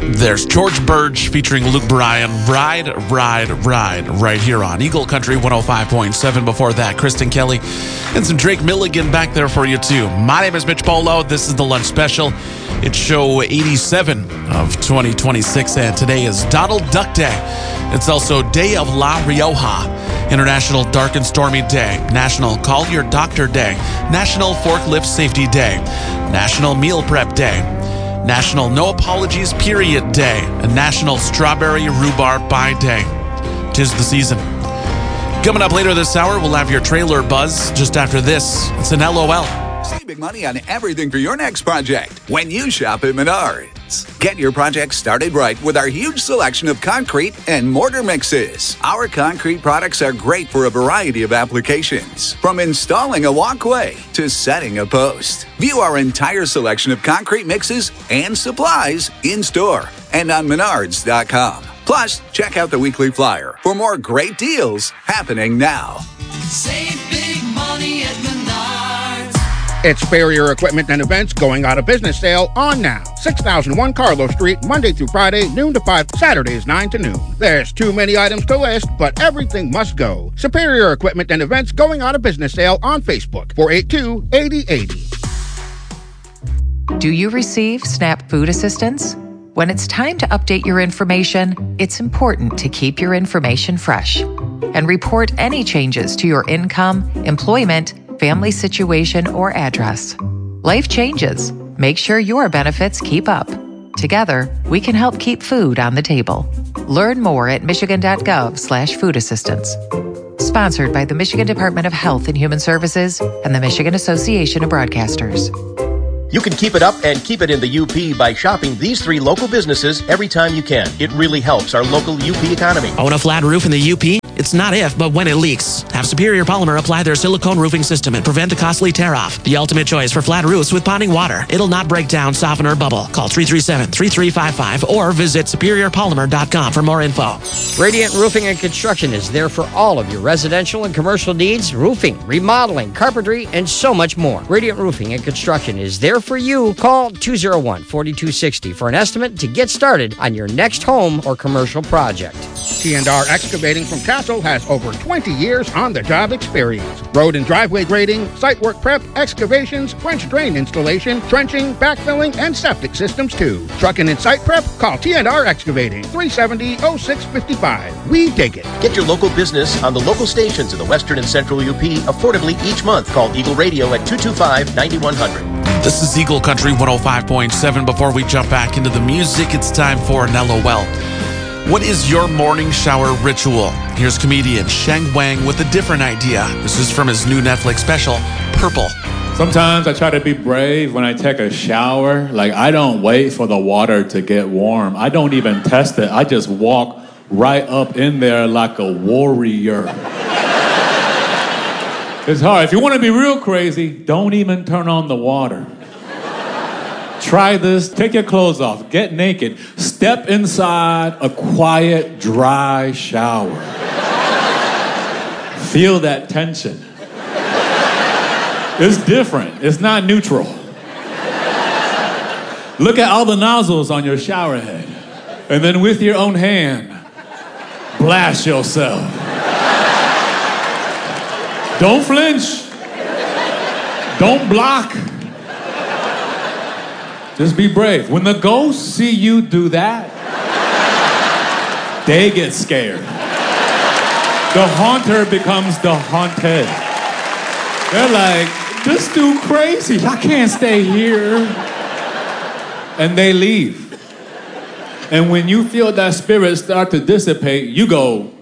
There's George Burge featuring Luke Bryan, Ride, Ride, Ride, right here on Eagle Country 105.7. Before that, Kristen Kelly and some Drake Milligan back there for you, too. My name is Mitch Polo. This is the Lunch Special. It's show 87 of 2026, and today is Donald Duck Day. It's also Day of La Rioja, International Dark and Stormy Day, National Call Your Doctor Day, National Forklift Safety Day, National Meal Prep Day, National No Apologies Period Day, and National Strawberry Rhubarb Pie Day. 'Tis the season. Coming up later this hour, we'll have your trailer buzz. Just after this, it's an LOL. Save big money on everything for your next project when you shop at Menards. Get your project started right with our huge selection of concrete and mortar mixes. Our concrete products are great for a variety of applications, from installing a walkway to setting a post. View our entire selection of concrete mixes and supplies in store and on Menards.com. Plus, check out the weekly flyer for more great deals happening now. Save big money at Menards. It's Superior Equipment and Events going out of business sale on now. 6001 Carlo Street, Monday through Friday, noon to 5, Saturdays 9 to noon. There's too many items to list, but everything must go. Superior Equipment and Events going out of business sale on Facebook, 482-8080. Do you receive SNAP food assistance? When it's time to update your information, it's important to keep your information fresh and report any changes to your income, employment, family situation, or address. Life changes. Make sure your benefits keep up. Together, we can help keep food on the table. Learn more at michigan.gov/food assistance. Sponsored by the Michigan Department of Health and Human Services and the Michigan Association of Broadcasters. You can keep it up and keep it in the UP by shopping these 3 local businesses every time you can. It really helps our local UP economy. Own a flat roof in the UP? It's not if, but when it leaks. Have Superior Polymer apply their silicone roofing system and prevent a costly tear-off. The ultimate choice for flat roofs with ponding water. It'll not break down, soften, or bubble. Call 337-3355 or visit superiorpolymer.com for more info. Radiant Roofing and Construction is there for all of your residential and commercial needs, roofing, remodeling, carpentry, and so much more. Radiant Roofing and Construction is there for you. Call 201-4260 for an estimate to get started on your next home or commercial project. T&R Excavating from Castle has over 20 years on the job experience. Road and driveway grading, site work prep, excavations, French drain installation, trenching, backfilling, and septic systems too. Trucking and site prep? Call T&R Excavating, 370-0655. We dig it. Get your local business on the local stations in the Western and Central UP affordably each month. Call Eagle Radio at 225-9100. This is Eagle Country 105.7. Before we jump back into the music, it's time for an LOL. What is your morning shower ritual? Here's comedian Sheng Wang with a different idea. This is from his new Netflix special, Purple. Sometimes I try to be brave when I take a shower. Like, I don't wait for the water to get warm. I don't even test it. I just walk right up in there like a warrior. It's hard. If you want to be real crazy, don't even turn on the water. Try this. Take your clothes off. Get naked. Step inside a quiet, dry shower. Feel that tension. It's different. It's not neutral. Look at all the nozzles on your shower head. And then with your own hand, blast yourself. Don't flinch. Don't block. Just be brave. When the ghosts see you do that, they get scared. The haunter becomes the haunted. They're like, this dude crazy. I can't stay here. And they leave. And when you feel that spirit start to dissipate, you go,